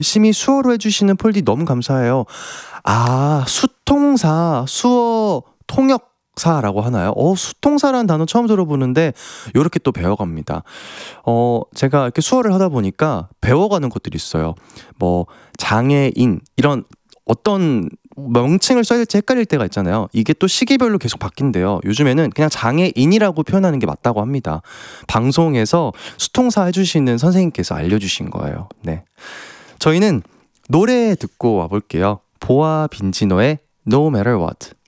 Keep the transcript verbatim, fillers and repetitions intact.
열심히 수어로 해주시는 폴디 너무 감사해요. 아, 수통사, 수어 통역사라고 하나요? 어, 수통사라는 단어 처음 들어보는데 요렇게 또 배워갑니다. 어, 제가 이렇게 수어를 하다 보니까 배워가는 것들이 있어요. 뭐 장애인 이런 어떤 명칭을 써야 될지 헷갈릴 때가 있잖아요. 이게 또 시기별로 계속 바뀐대요. 요즘에는 그냥 장애인이라고 표현하는 게 맞다고 합니다. 방송에서 수통사 해주시는 선생님께서 알려주신 거예요. 네, 저희는 노래 듣고 와볼게요. 보아 빈지노의 No Matter What.